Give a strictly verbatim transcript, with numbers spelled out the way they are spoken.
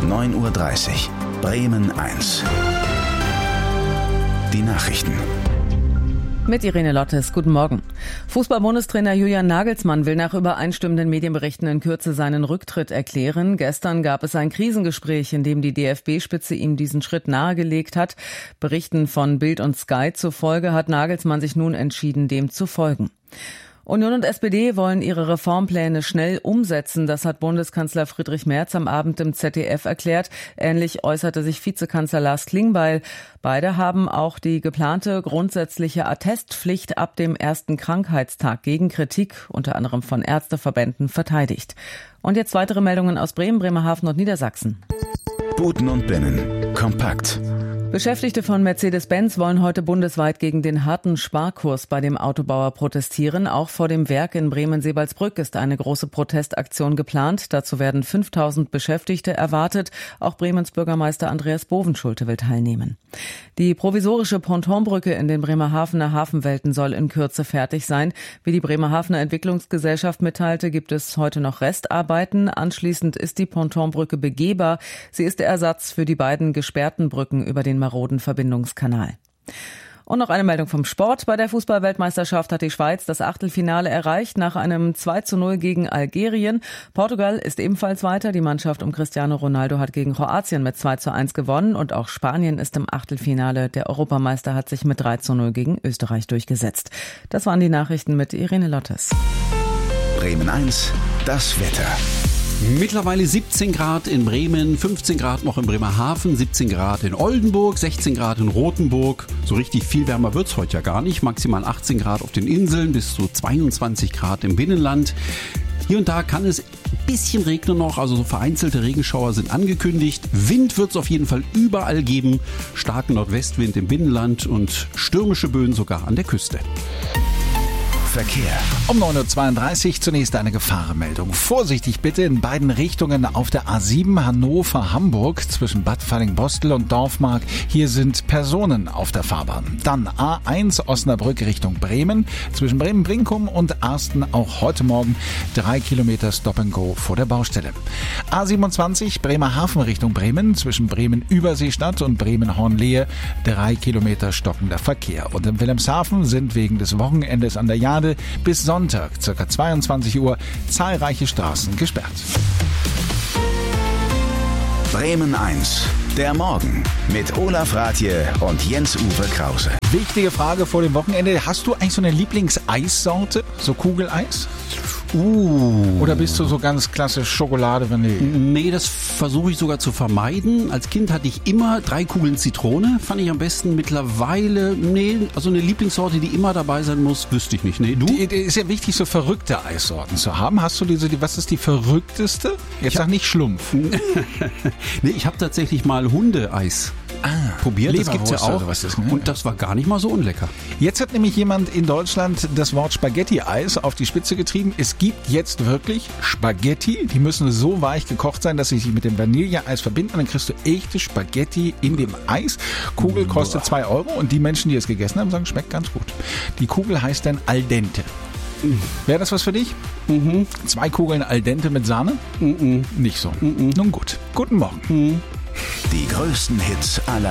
neun Uhr dreißig. Bremen eins. Die Nachrichten. Mit Irene Lottes, guten Morgen. Fußball-Bundestrainer Julian Nagelsmann will nach übereinstimmenden Medienberichten in Kürze seinen Rücktritt erklären. Gestern gab es ein Krisengespräch, in dem die D F B-Spitze ihm diesen Schritt nahegelegt hat. Berichten von Bild und Sky zufolge hat Nagelsmann sich nun entschieden, dem zu folgen. Union und S P D wollen ihre Reformpläne schnell umsetzen. Das hat Bundeskanzler Friedrich Merz am Abend im Z D F erklärt. Ähnlich äußerte sich Vizekanzler Lars Klingbeil. Beide haben auch die geplante grundsätzliche Attestpflicht ab dem ersten Krankheitstag gegen Kritik, unter anderem von Ärzteverbänden, verteidigt. Und jetzt weitere Meldungen aus Bremen, Bremerhaven und Niedersachsen. Buten und Binnen. Kompakt. Beschäftigte von Mercedes-Benz wollen heute bundesweit gegen den harten Sparkurs bei dem Autobauer protestieren. Auch vor dem Werk in Bremen-Sebalsbrück ist eine große Protestaktion geplant. Dazu werden fünftausend Beschäftigte erwartet. Auch Bremens Bürgermeister Andreas Bovenschulte will teilnehmen. Die provisorische Pontonbrücke in den Bremerhavener Hafenwelten soll in Kürze fertig sein. Wie die Bremerhavener Entwicklungsgesellschaft mitteilte, gibt es heute noch Restarbeiten. Anschließend ist die Pontonbrücke begehbar. Sie ist der Ersatz für die beiden gesperrten Brücken über den maroden Verbindungskanal. Und noch eine Meldung vom Sport. Bei der Fußball-Weltmeisterschaft hat die Schweiz das Achtelfinale erreicht nach einem zwei zu null gegen Algerien. Portugal ist ebenfalls weiter. Die Mannschaft um Cristiano Ronaldo hat gegen Kroatien mit zwei zu eins gewonnen. Und auch Spanien ist im Achtelfinale. Der Europameister hat sich mit drei zu null gegen Österreich durchgesetzt. Das waren die Nachrichten mit Irene Lottes. Bremen eins, das Wetter. Mittlerweile siebzehn Grad in Bremen, fünfzehn Grad noch in Bremerhaven, siebzehn Grad in Oldenburg, sechzehn Grad in Rothenburg. So richtig viel wärmer wird's heute ja gar nicht. Maximal achtzehn Grad auf den Inseln, bis zu zweiundzwanzig Grad im Binnenland. Hier und da kann es ein bisschen regnen noch, also so vereinzelte Regenschauer sind angekündigt. Wind wird es auf jeden Fall überall geben. Starken Nordwestwind im Binnenland und stürmische Böen sogar an der Küste. Verkehr. Um neun Uhr zweiunddreißig zunächst eine Gefahrenmeldung. Vorsichtig bitte in beiden Richtungen auf der A sieben Hannover-Hamburg zwischen Bad Falling-Bostel und Dorfmark. Hier sind Personen auf der Fahrbahn. Dann A eins Osnabrück Richtung Bremen. Zwischen Bremen-Brinkum und Arsten auch heute Morgen drei Kilometer Stop and Go vor der Baustelle. A siebenundzwanzig Bremerhaven Richtung Bremen. Zwischen Bremen-Überseestadt und Bremen-Hornlehe drei Kilometer stockender Verkehr. Und in Wilhelmshaven sind wegen des Wochenendes an der Jade bis Sonntag, ca. zweiundzwanzig Uhr, zahlreiche Straßen gesperrt. Bremen eins, der Morgen mit Olaf Rathje und Jens-Uwe Krause. Wichtige Frage vor dem Wochenende. Hast du eigentlich so eine Lieblingseissorte? So Kugeleis? Uh. Oder bist du so ganz klassisch Schokolade, Vanille? Nee, das versuche ich sogar zu vermeiden. Als Kind hatte ich immer drei Kugeln Zitrone, fand ich am besten. Mittlerweile, nee, also eine Lieblingssorte, die immer dabei sein muss, wüsste ich nicht. Nee, du? Die, die ist ja wichtig, so verrückte Eissorten zu haben. Hast du diese, die, was ist die verrückteste? Jetzt Ich sag nicht Schlumpf. Nee, ich habe tatsächlich mal Hundeeis Ah, probiert. Das gibt's ja Leberwurst auch. oder was ist, ne? Und das war gar nicht mal so unlecker. Jetzt hat nämlich jemand in Deutschland das Wort Spaghetti-Eis auf die Spitze getrieben. Es gibt jetzt wirklich Spaghetti. Die müssen so weich gekocht sein, dass sie sich mit dem Vanilleeis verbinden. Und dann kriegst du echte Spaghetti in dem Eis. Kugel kostet zwei Euro und die Menschen, die es gegessen haben, sagen, schmeckt ganz gut. Die Kugel heißt dann Al dente. Wäre das was für dich? Mhm. Zwei Kugeln Al dente mit Sahne? Mhm. Nicht so. Mhm. Nun gut. Guten Morgen. Mhm. Die größten Hits aller